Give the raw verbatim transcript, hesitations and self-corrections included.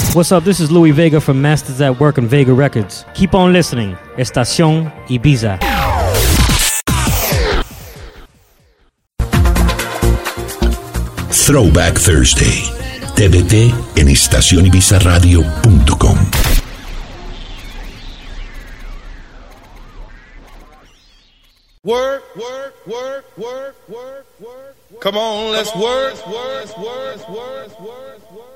What's up? This is Louis Vega from Masters at Work and Vega Records. Keep on listening. Estación Ibiza. Throwback Thursday. T V T en estación ibiza radio punto com. Work, work, work, work, work, work, work. Come on, let's work, work, work, work, work, work.